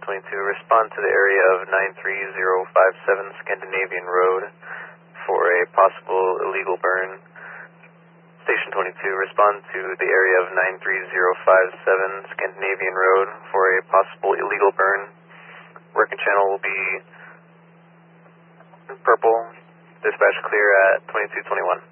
22, respond to the area of 93057 Scandinavian Road for a possible illegal burn. Station 22, respond to the area of 93057 Scandinavian Road for a possible illegal burn. Working channel will be purple. Dispatch clear at 2221.